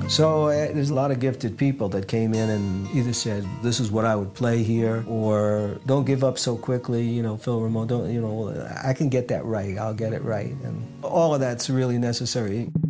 So there's a lot of gifted people that came in and either said, this is what I would play here, or don't give up so quickly, you know, Phil Ramone, don't, you know, I can get that right, I'll get it right. And all of that's really necessary.